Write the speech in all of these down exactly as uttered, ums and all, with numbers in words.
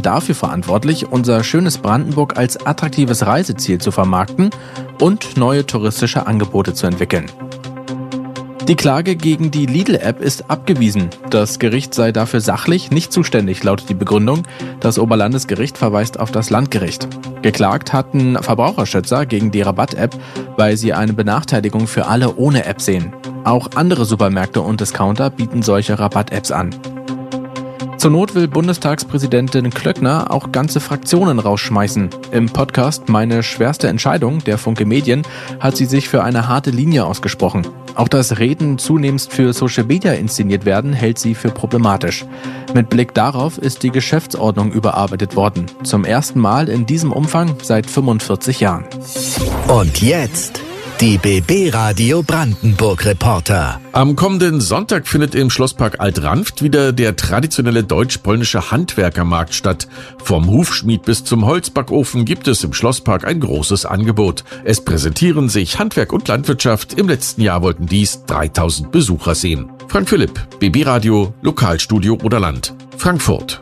allem dafür verantwortlich, unser schönes Brandenburg als attraktives Reiseziel zu vermarkten und neue touristische Angebote zu entwickeln. Die Klage gegen die Lidl-App ist abgewiesen. Das Gericht sei dafür sachlich nicht zuständig, lautet die Begründung. Das Oberlandesgericht verweist auf das Landgericht. Geklagt hatten Verbraucherschützer gegen die Rabatt-App, weil sie eine Benachteiligung für alle ohne App sehen. Auch andere Supermärkte und Discounter bieten solche Rabatt-Apps an. Zur Not will Bundestagspräsidentin Klöckner auch ganze Fraktionen rausschmeißen. Im Podcast Meine schwerste Entscheidung der Funke Medien hat sie sich für eine harte Linie ausgesprochen. Auch dass Reden zunehmend für Social Media inszeniert werden, hält sie für problematisch. Mit Blick darauf ist die Geschäftsordnung überarbeitet worden. Zum ersten Mal in diesem Umfang seit fünfundvierzig Jahren. Und jetzt die B B-Radio Brandenburg-Reporter. Am kommenden Sonntag findet im Schlosspark Alt-Ranft wieder der traditionelle deutsch-polnische Handwerkermarkt statt. Vom Hufschmied bis zum Holzbackofen gibt es im Schlosspark ein großes Angebot. Es präsentieren sich Handwerk und Landwirtschaft. Im letzten Jahr wollten dies dreitausend Besucher sehen. Frank Philipp, B B-Radio, Lokalstudio Oderland, Frankfurt.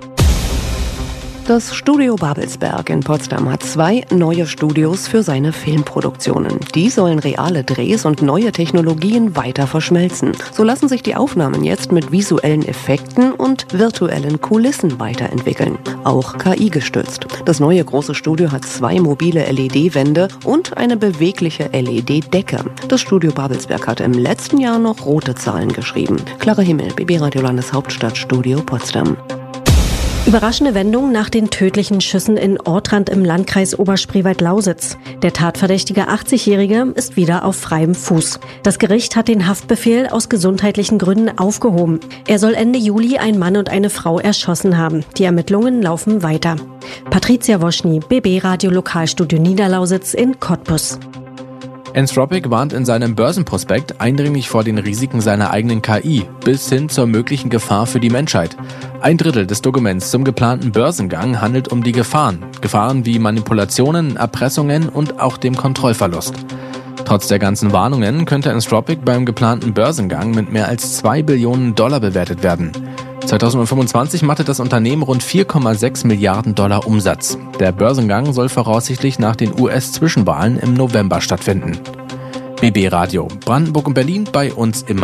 Das Studio Babelsberg in Potsdam hat zwei neue Studios für seine Filmproduktionen. Die sollen reale Drehs und neue Technologien weiter verschmelzen. So lassen sich die Aufnahmen jetzt mit visuellen Effekten und virtuellen Kulissen weiterentwickeln. Auch K I gestützt. Das neue große Studio hat zwei mobile L E D-Wände und eine bewegliche L E D-Decke. Das Studio Babelsberg hat im letzten Jahr noch rote Zahlen geschrieben. Clara Himmel, B B-Radio Landeshauptstadtstudio Potsdam. Überraschende Wendung nach den tödlichen Schüssen in Ortrand im Landkreis Oberspreewald-Lausitz. Der tatverdächtige achtzigjährige ist wieder auf freiem Fuß. Das Gericht hat den Haftbefehl aus gesundheitlichen Gründen aufgehoben. Er soll Ende Juli einen Mann und eine Frau erschossen haben. Die Ermittlungen laufen weiter. Patricia Woschny, B B-Radio Lokalstudio Niederlausitz in Cottbus. Anthropic warnt in seinem Börsenprospekt eindringlich vor den Risiken seiner eigenen K I bis hin zur möglichen Gefahr für die Menschheit. Ein Drittel des Dokuments zum geplanten Börsengang handelt um die Gefahren. Gefahren wie Manipulationen, Erpressungen und auch dem Kontrollverlust. Trotz der ganzen Warnungen könnte Anthropic beim geplanten Börsengang mit mehr als zwei Billionen Dollar bewertet werden. zweitausendfünfundzwanzig machte das Unternehmen rund vier Komma sechs Milliarden Dollar Umsatz. Der Börsengang soll voraussichtlich nach den U S-Zwischenwahlen im November stattfinden. B B-Radio Brandenburg und Berlin bei uns im